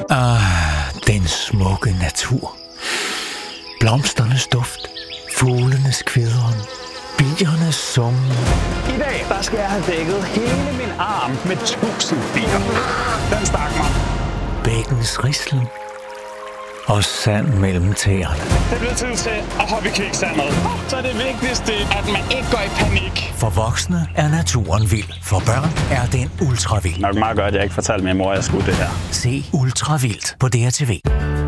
Den smukke natur. Blomsternes duft. Fuglenes kvidren. Biernes summen. I dag, der skal jeg have dækket hele min arm med 1000 bier. Den stak mig. Bækkens rislen. Og sand mellem tæerne. Det bliver tid til at hoppe i kviksandet. Så er det vigtigste, at man ikke går i panik. For voksne er naturen vild. For børn er den ultravild. Nok meget godt, at jeg ikke fortalte min mor, at jeg skulle det her. Se Ultravildt på DRTV.